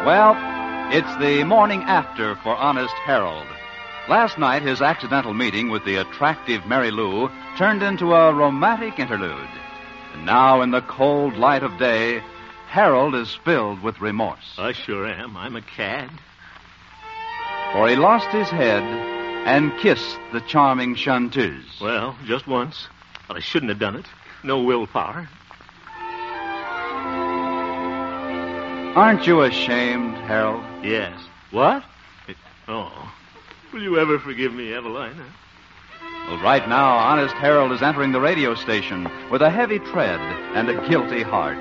Well, it's the morning after for Honest Harold. Last night, his accidental meeting with the attractive Mary Lou turned into a romantic interlude. And now, in the cold light of day, Harold is filled with remorse. I sure am. I'm a cad. For he lost his head and kissed the charming chanteuse. Well, just once. But I shouldn't have done it. No willpower. Aren't you ashamed, Harold? Yes. What? Oh. Will you ever forgive me, Evelina? Well, right now, Honest Harold is entering the radio station with a heavy tread and a guilty heart.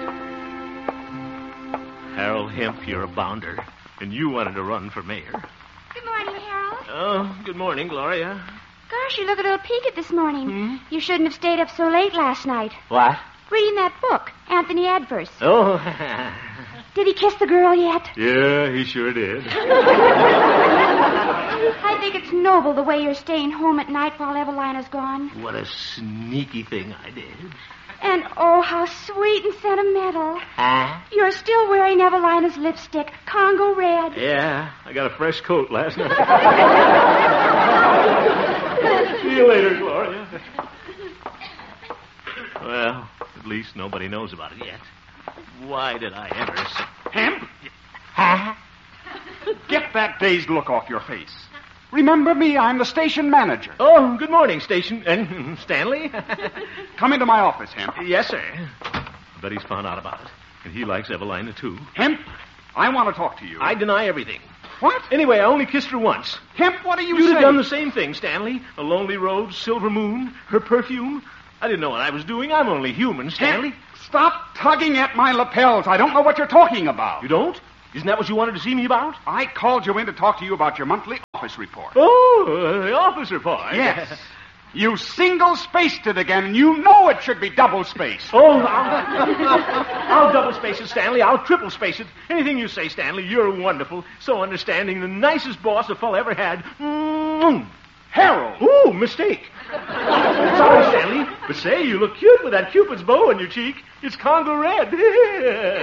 Harold Hemp, you're a bounder, and you wanted to run for mayor. Good morning, Harold. Oh, good morning, Gloria. Gosh, you look a little peaked this morning. You shouldn't have stayed up so late last night. What? Reading that book, Anthony Adverse. Oh, Did he kiss the girl yet? yeah, he sure did. I think it's noble the way you're staying home at night while Evelina's gone. What a sneaky thing I did. And oh, how sweet and sentimental. Huh? You're still wearing Evelina's lipstick, Congo red. Yeah, I got a fresh coat last night. See you later, Gloria. Well, at least nobody knows about it yet. Why did I ever... Hemp, Huh? get that dazed look off your face. Remember me, I'm the station manager. Oh, good morning, station... And Stanley? Come into my office, Hemp. Yes, sir. I bet he's found out about it. And he likes Evelina, too. Hemp, I want to talk to you. I deny everything. What? Anyway, I only kissed her once. Hemp, what are you You'd saying? have done the same thing, Stanley. A lonely road, silver moon, her perfume. I didn't know what I was doing. I'm only human, Stanley. Hemp, stop tugging at my lapels. I don't know what you're talking about. You don't? Isn't that what you wanted to see me about? I called you in to talk to you about your monthly office report. Oh, the office report. Yes. You single-spaced it again, and you know it should be double-spaced. Oh, I'll double space it, Stanley. I'll triple space it. Anything you say, Stanley. You're wonderful, so understanding, the nicest boss a fellow ever had. Harold! Ooh, mistake. Sorry, Stanley. But say, you look cute with that Cupid's bow on your cheek. It's Congo red.